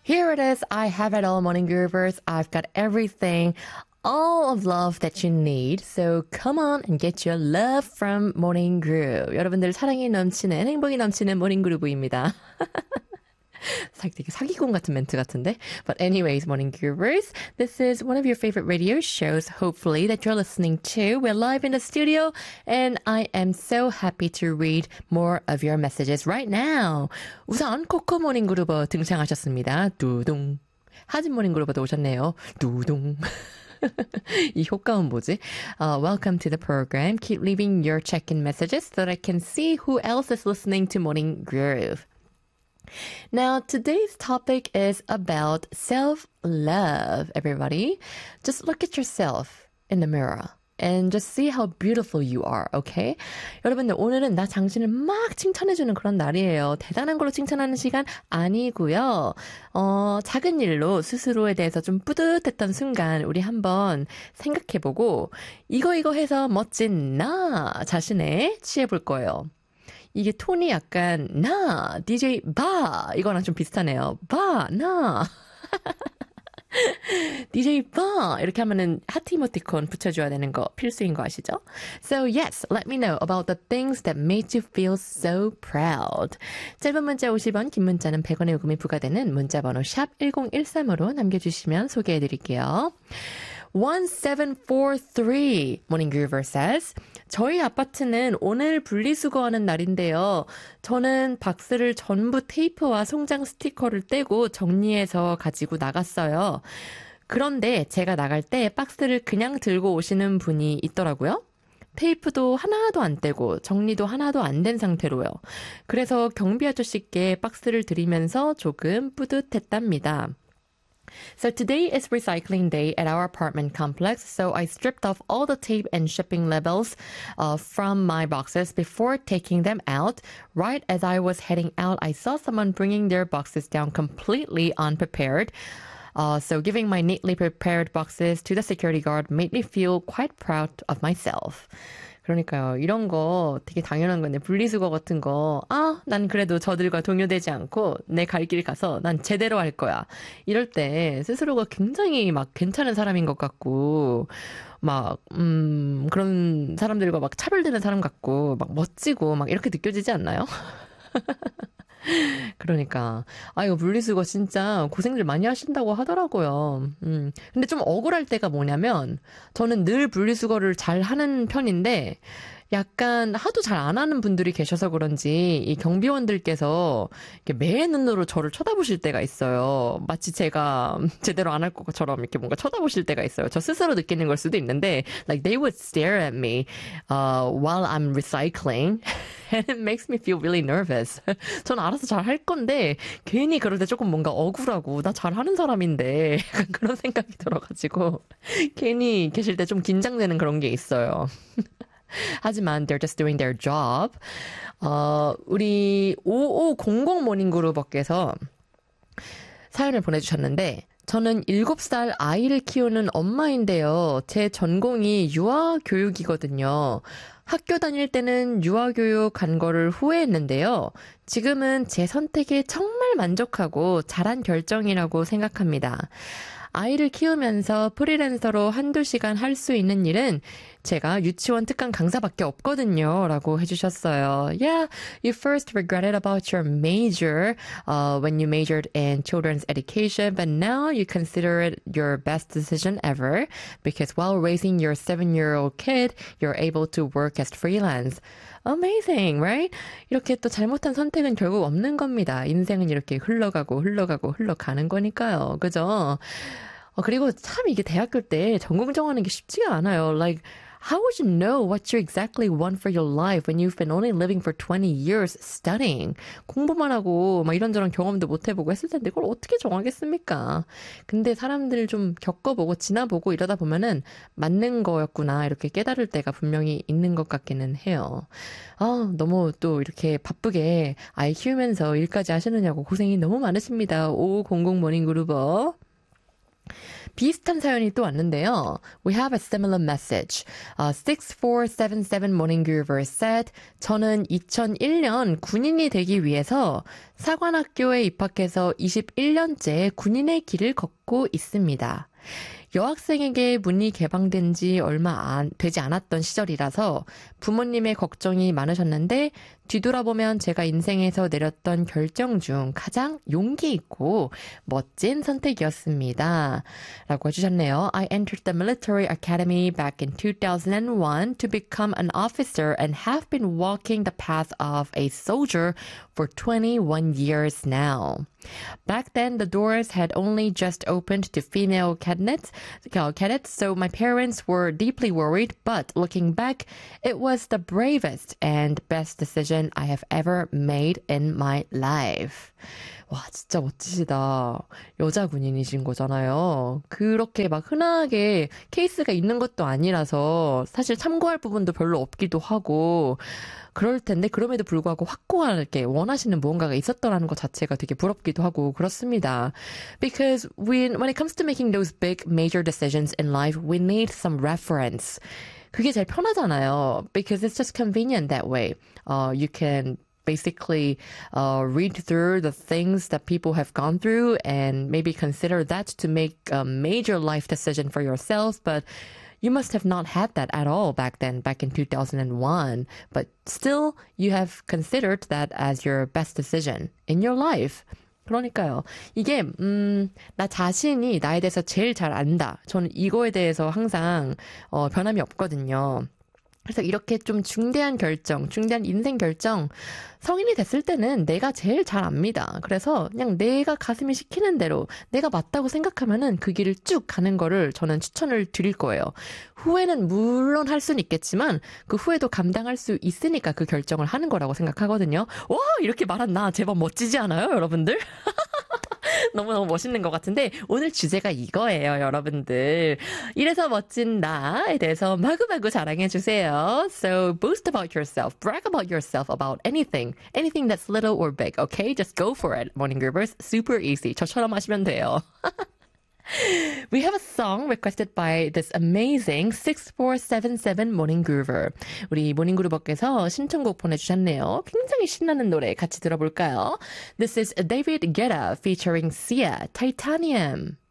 Here it is. I have it all, Morning Groovers. I've got everything, all of love that you need. So come on and get your love from Morning Groove. 여러분들 사랑이 넘치는, 행복이 넘치는 Morning Groove입니다. 되게 사기꾼 같은 멘트 같은데. But anyways, Morning Groovers, this is one of your favorite radio shows, hopefully, that you're listening to. We're live in the studio, and I am so happy to read more of your messages right now. 우선 코코 모닝 그루버 등장하셨습니다. 두둥. 하진 모닝 그루버도 오셨네요. 두둥. 이 효과음 뭐지? Welcome to the program. Keep leaving your check-in messages so that I can see who else is listening to Morning Groove. Now, today's topic is about self-love, everybody. Just look at yourself in the mirror and just see how beautiful you are, okay? 여러분들, 오늘은 나 당신을 막 칭찬해주는 그런 날이에요. 대단한 걸로 칭찬하는 시간 아니고요. 작은 일로 스스로에 대해서 좀 뿌듯했던 순간 우리 한번 생각해보고 이거 해서 멋진 나 자신에 취해볼 거예요. 이게 톤이 약간 나, DJ 바 이거랑 좀 비슷하네요. 바, 나. DJ 바 이렇게 하면은 하트 이모티콘 붙여줘야 되는 거 필수인 거 아시죠? So yes, let me know about the things that made you feel so proud. 짧은 문자 50원, 긴 문자는 100원의 요금이 부과되는 문자번호 샵 1013으로 남겨주시면 소개해드릴게요. 1743 Morning Groover says, 저희 아파트는 오늘 분리수거하는 날인데요. 저는 박스를 전부 테이프와 송장 스티커를 떼고 정리해서 가지고 나갔어요. 그런데 제가 나갈 때 박스를 그냥 들고 오시는 분이 있더라고요. 테이프도 하나도 안 떼고 정리도 하나도 안 된 상태로요. 그래서 경비 아저씨께 박스를 드리면서 조금 뿌듯했답니다. So today is recycling day at our apartment complex, so I stripped off all the tape and shipping labels from my boxes before taking them out. Right as I was heading out, I saw someone bringing their boxes down completely unprepared. So giving my neatly prepared boxes to the security guard made me feel quite proud of myself. 그러니까요. 이런 거 되게 당연한 건데 분리수거 같은 거 난 그래도 저들과 동요되지 않고 내 갈 길 가서 난 제대로 할 거야. 이럴 때 스스로가 굉장히 막 괜찮은 사람인 것 같고 막 그런 사람들과 막 차별되는 사람 같고 막 멋지고 막 이렇게 느껴지지 않나요? 그러니까 이거 분리수거 진짜 고생들 많이 하신다고 하더라고요. 근데 좀 억울할 때가 뭐냐면 저는 늘 분리수거를 잘 하는 편인데 약간 하도 잘 안 하는 분들이 계셔서 그런지 이 경비원들께서 이렇게 매의 눈으로 저를 쳐다보실 때가 있어요. 마치 제가 제대로 안 할 것처럼 이렇게 뭔가 쳐다보실 때가 있어요. 저 스스로 느끼는 걸 수도 있는데 like they would stare at me while I'm recycling. And it makes me feel really nervous. 전 알아서 잘 할 건데 괜히 그럴 때 조금 뭔가 억울하고 나 잘하는 사람인데 약간 그런 생각이 들어가지고 괜히 계실 때 좀 긴장되는 그런 게 있어요. 하지만 they're just doing their job. 우리 5500 모닝그룹께서 사연을 보내주셨는데 저는 7살 아이를 키우는 엄마인데요. 제 전공이 유아교육이거든요. 학교 다닐 때는 유아교육 간 거를 후회했는데요. 지금은 제 선택에 정말 만족하고 잘한 결정이라고 생각합니다. 아이를 키우면서 프리랜서로 한두 시간 할 수 있는 일은 제가 유치원 특강 강사밖에 없거든요. 라고 해주셨어요. Yeah, you first regretted about your major when you majored in children's education, but now you consider it your best decision ever because while raising your 7-year-old kid, you're able to work as freelance. Amazing, right? 이렇게 또 잘못한 선택은 결국 없는 겁니다. 인생은 이렇게 흘러가는 거니까요. 그죠? 그리고 참 이게 대학교 때 전공 정하는 게 쉽지가 않아요. Like, how would you know what you exactly want for your life when you've been only living for 20 years studying? 공부만 하고 막 이런저런 경험도 못 해보고 했을 텐데 그걸 어떻게 정하겠습니까? 근데 사람들 좀 겪어보고 지나보고 이러다 보면은 맞는 거였구나 이렇게 깨달을 때가 분명히 있는 것 같기는 해요. 너무 또 이렇게 바쁘게 아이 키우면서 일까지 하시느냐고 고생이 너무 많으십니다. 5500 모닝그루버. 비슷한 사연이 또 왔는데요. We have a similar message. 6477 Morning Groover said, 저는 2001년 군인이 되기 위해서 사관학교에 입학해서 21년째 군인의 길을 걷고 있습니다. 여학생에게 문이 개방된 지 얼마 되지 않았던 시절이라서 부모님의 걱정이 많으셨는데 뒤돌아보면 제가 인생에서 내렸던 결정 중 가장 용기 있고 멋진 선택이었습니다. 라고 해주셨네요. I entered the military academy back in 2001 to become an officer and have been walking the path of a soldier for 21 years now. Back then, the doors had only just opened to female cadets, so my parents were deeply worried, but looking back, it was the bravest and best decision I have ever made in my life. 와, 진짜 멋지시다. 여자 군인이신 거잖아요. 그렇게 막 흔하게 케이스가 있는 것도 아니라서 사실 참고할 부분도 별로 없기도 하고 그럴 텐데 그럼에도 불구하고 확고하게 원하시는 무언가가 있었더라는 것 자체가 되게 부럽기도 하고 그렇습니다. Because when it comes to making those big major decisions in life, we need some reference. 그게 제일 편하잖아요. Because it's just convenient that way. You can basically read through the things that people have gone through and maybe consider that to make a major life decision for yourself. But you must have not had that at all back then, back in 2001. But still, you have considered that as your best decision in your life. 그러니까요. 이게 나 자신이 나에 대해서 제일 잘 안다. 저는 이거에 대해서 항상 변함이 없거든요. 그래서 이렇게 좀 중대한 결정, 중대한 인생 결정, 성인이 됐을 때는 내가 제일 잘 압니다. 그래서 그냥 내가 가슴이 시키는 대로 내가 맞다고 생각하면은 그 길을 쭉 가는 거를 저는 추천을 드릴 거예요. 후회는 물론 할 수는 있겠지만 그 후회도 감당할 수 있으니까 그 결정을 하는 거라고 생각하거든요. 와, 이렇게 말한 나 제법 멋지지 않아요, 여러분들? 너무너무 멋있는 것 같은데 오늘 주제가 이거예요, 여러분들. 이래서 멋진 나에 대해서 마구마구 자랑해주세요. So boast about yourself, brag about yourself about anything that's little or big, okay? Just go for it, Morning Groovers. Super easy. 저처럼 하시면 돼요. We have a song requested by this amazing 6477 Morning Groover. 우리 모닝 그루버께서 신청곡 보내주셨네요. 굉장히 신나는 노래 같이 들어볼까요? This is David Guetta featuring Sia, Titanium.